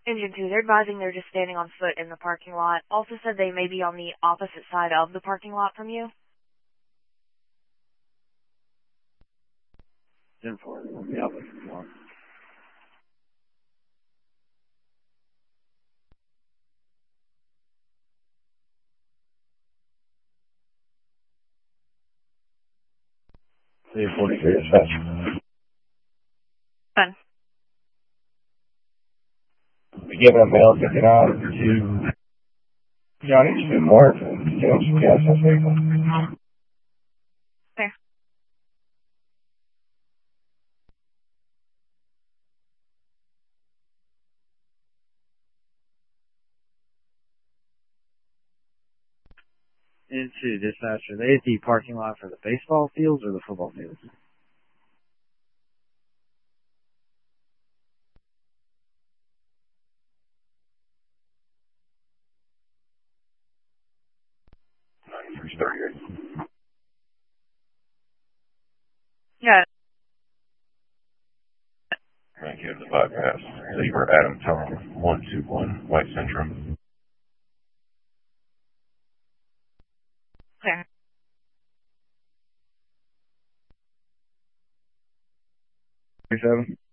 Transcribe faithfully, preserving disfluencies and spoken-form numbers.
Engine two, they're advising they're just standing on foot in the parking lot. Also said they may be on the opposite side of the parking lot from you. ten four, on the opposite one. C forty-three dispatch. Fun. Given a male fifty-nine to Johnny to Mark and James gas that vehicle. There. Into dispatcher, they at the parking lot for the baseball fields or the football fields? ninety-three thirty-eight. Yeah. Thank you. The bypass. Lever Adam Tom, one two one, White Centrum. Clear. thirty-seven.